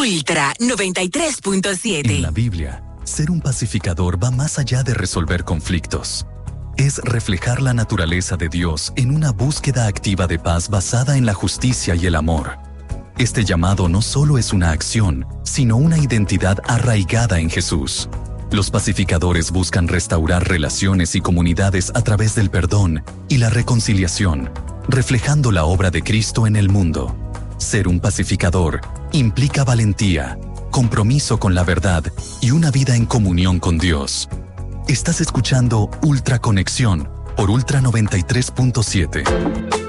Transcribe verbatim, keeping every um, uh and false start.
Ultra noventa y tres punto siete. En la Biblia, ser un pacificador va más allá de resolver conflictos. Es reflejar la naturaleza de Dios en una búsqueda activa de paz basada en la justicia y el amor. Este llamado no solo es una acción, sino una identidad arraigada en Jesús. Los pacificadores buscan restaurar relaciones y comunidades a través del perdón y la reconciliación, reflejando la obra de Cristo en el mundo. Ser un pacificador implica valentía, compromiso con la verdad y una vida en comunión con Dios. Estás escuchando Ultra Conexión por Ultra noventa y tres punto siete.